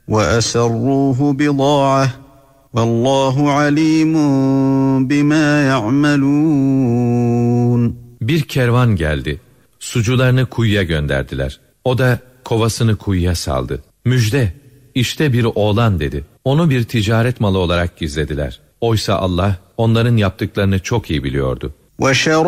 وَأَسَرُّوهُ بِضَاعَةً وَاللّٰهُ عَلِيمٌ بِمَا يَعْمَلُونَ. Bir kervan geldi. Sucularını kuyuya gönderdiler. O da kovasını kuyuya saldı. Müjde, işte bir oğlan dedi. Onu bir ticaret malı olarak gizlediler. Oysa Allah onların yaptıklarını çok iyi biliyordu.